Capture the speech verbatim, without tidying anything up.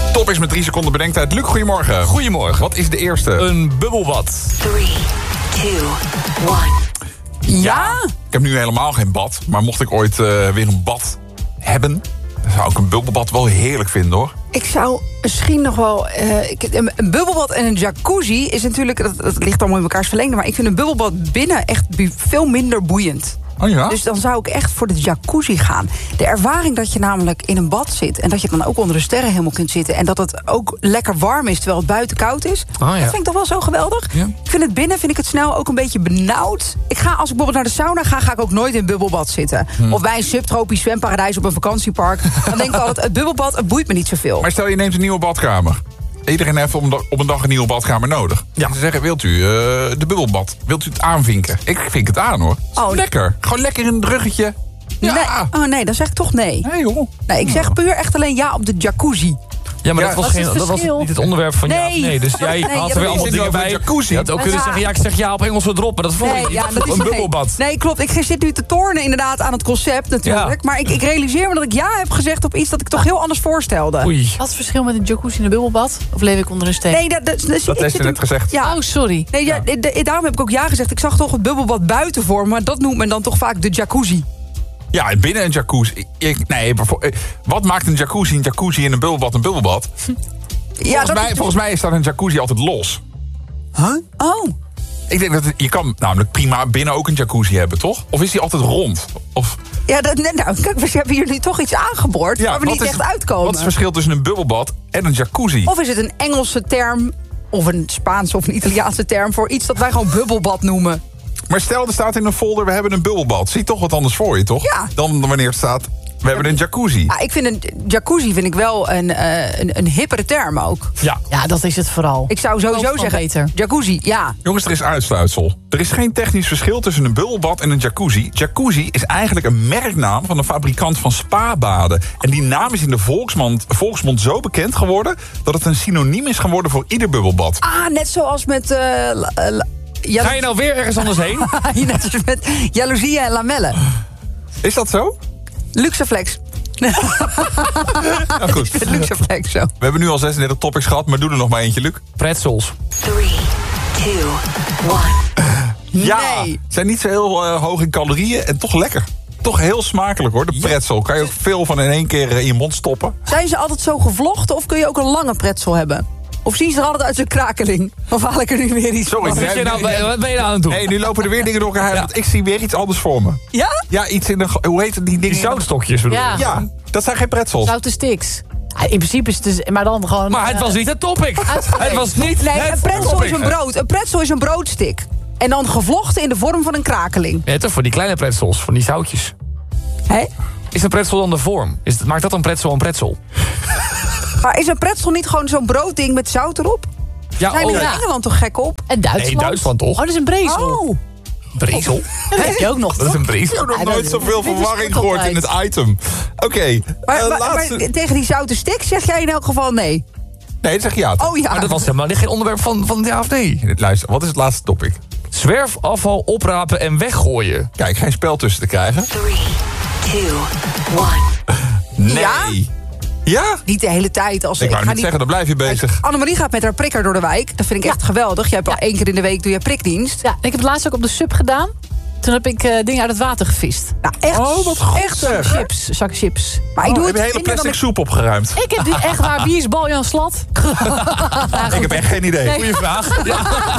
Top is met drie seconden bedenktijd. Luc, goedemorgen. Goedemorgen. Wat is de eerste? Een bubbelbad. Three, two, one. Ja? Ik heb nu helemaal geen bad. Maar mocht ik ooit uh, weer een bad hebben... dan zou ik een bubbelbad wel heerlijk vinden, hoor. Ik zou misschien nog wel... Uh, ik, een, een bubbelbad en een jacuzzi is natuurlijk... Dat, dat ligt allemaal in elkaars verlengde... maar ik vind een bubbelbad binnen echt veel minder boeiend. Oh ja? Dus dan zou ik echt voor de jacuzzi gaan. De ervaring dat je namelijk in een bad zit... en dat je dan ook onder de sterren helemaal kunt zitten... en dat het ook lekker warm is terwijl het buiten koud is... Oh, ja. Dat vind ik toch wel zo geweldig. Ja. Ik vind het binnen vind ik het snel ook een beetje benauwd. Ik ga, als ik bijvoorbeeld naar de sauna ga... ga ik ook nooit in een bubbelbad zitten. Hm. Of bij een subtropisch zwemparadijs op een vakantiepark. Dan denk ik altijd, het bubbelbad, het boeit me niet zoveel. Maar stel, je neemt een nieuwe badkamer. Iedereen heeft op een dag een nieuwe badkamer nodig. Ja. En ze zeggen, wilt u uh, de bubbelbad? Wilt u het aanvinken? Ik vink het aan, hoor. Oh, lekker. Gewoon lekker in het ruggetje. Ja. Nee. Oh nee, dan zeg ik toch nee. Nee, joh. Nee, ik zeg puur echt alleen ja op de jacuzzi. Ja, maar ja, dat, was geen, dat was niet het onderwerp van nee. ja of nee. Dus jij nee, had er weer allemaal dingen bij. Jacuzzi. Je had ook kunnen ja. zeggen, ja, ik zeg ja op Engelse droppen. Dat vond nee, ik ja, niet. dat is Een bubbelbad. Nee. nee, klopt. Ik zit nu te tornen inderdaad aan het concept natuurlijk. Ja. Maar ik, ik realiseer me dat ik ja heb gezegd op iets dat ik toch heel anders voorstelde. Oei. Wat is het verschil met een jacuzzi en een bubbelbad? Of leef ik onder een steen? Nee, dat, dat, dat, dat heeft ze net gezegd. Ja. Oh, sorry. Nee, ja, ja. De, daarom heb ik ook ja gezegd. Ik zag toch het bubbelbad buiten voor me. Maar dat noemt men dan toch vaak de jacuzzi. Ja, binnen een jacuzzi. Ik, nee, wat maakt een jacuzzi een jacuzzi en een bubbelbad een bubbelbad? Ja, volgens, mij, volgens mij is dat een jacuzzi altijd los. Huh? Oh. Ik denk dat het, je kan namelijk prima binnen ook een jacuzzi hebben, toch? Of is die altijd rond? Of... Ja, dat, nou, kijk, we hebben hier nu toch iets aangeboord ja, waar we niet is, echt uitkomen. Wat is het verschil tussen een bubbelbad en een jacuzzi? Of is het een Engelse term, of een Spaanse of een Italiaanse term... voor iets dat wij gewoon bubbelbad noemen? Maar stel, er staat in een folder, we hebben een bubbelbad. Zie toch wat anders voor je, toch? Ja. Dan wanneer het staat, we hebben een jacuzzi. Ja, ik vind een jacuzzi vind ik wel een, uh, een, een hippere term ook. Ja. Ja, dat is het vooral. Ik zou sowieso zeggen, beter. Jacuzzi, ja. Jongens, er is uitsluitsel. Er is geen technisch verschil tussen een bubbelbad en een jacuzzi. Jacuzzi is eigenlijk een merknaam van een fabrikant van spabaden. En die naam is in de volksmond, volksmond zo bekend geworden... dat het een synoniem is geworden voor ieder bubbelbad. Ah, net zoals met... Uh, uh, Jalo- Ga je nou weer ergens anders heen? Net als met jaloezie en lamellen. Is dat zo? Luxeflex. Nou goed. Luxeflex zo. We hebben nu al zesendertig topics gehad, maar doe er nog maar eentje, Luc. Pretzels. Three, two, one. Ja, Nee. zijn niet zo heel uh, hoog in calorieën en toch lekker. Toch heel smakelijk, hoor, de pretzel. Kan je ook veel van in één keer in je mond stoppen. Zijn ze altijd zo gevlochten of kun je ook een lange pretzel hebben? Of zien ze er altijd uit zijn krakeling? Of haal ik er nu weer iets Sorry, van? Wat, je nou, wat ben je nou aan het doen? Nee, nu lopen er weer dingen door elkaar heen. Ja. Want ik zie weer iets anders voor me. Ja? Ja, iets in de... Hoe heet het, die dingen? Die zoutstokjes bedoel Ja. je? Ja, dat zijn geen pretzels. Zoute sticks. Ja, in principe is het dus, maar dan gewoon... Maar het was niet het topic. Het was niet Nee, het een pretzel topic. is een brood. Een pretzel is een broodstick. En dan gevlochten in de vorm van een krakeling. Ja, toch voor die kleine pretzels, van die zoutjes. Hé? Is een pretzel dan de vorm? Is het, maakt dat een pretzel een pretzel? Maar is een pretzel niet gewoon zo'n broodding met zout erop? Ja, Zijn oh, we in ja. Engeland toch gek op? En Duitsland. Nee, Duitsland toch? Oh, dat is een brezel. Oh. Brezel? Dat heb je ook nog, Dat is toch? een brezel. Ik heb nog Ja, nooit dat- zoveel dit is verwarring goed gehoord in altijd. het item. Oké, okay, Maar, uh, maar, laatste... maar tegen die zoute stick zeg jij in elk geval nee. Nee, dat zeg je ja. Oh ja. Maar dat was helemaal geen onderwerp van, van ja of nee. Luister, wat is het laatste topic? Zwerfafval oprapen en weggooien. Kijk, geen spel tussen te krijgen. Three, two, one. Nee. Ja? Ja? Niet de hele tijd. Als Ik wou ga niet niet- zeggen, dan blijf je bezig. Annemarie gaat met haar prikker door de wijk. Dat vind ik echt geweldig. Je hebt al één keer in de week doe je prikdienst. Ja, ik heb het laatst ook op de sub gedaan. Toen heb ik uh, dingen uit het water gevist. Nou, echt. Oh, wat goed echt zeg. Chips, zakken chips. Maar ik Oh, doe heb het je hele minder plastic dan soep opgeruimd? Ik heb die echt waar. Wie is Baljan Slat? Ik heb echt geen idee. Goeie vraag. Ja.